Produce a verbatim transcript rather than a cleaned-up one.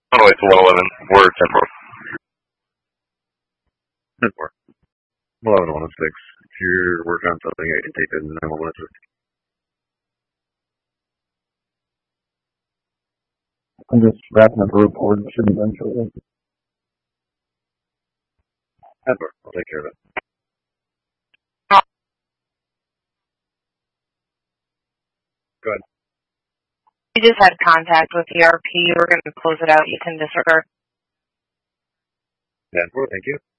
All the way to one eleven. We're ten four. ten four. eleven one oh six. If you're working on something, I can take it in nine one one six. I'm just wrapping up a report. It should be done shortly. ten four. I'll take care of it. Go ahead. We just had contact with E R P. We're going to close it out. You can disregard. ten four. Thank you.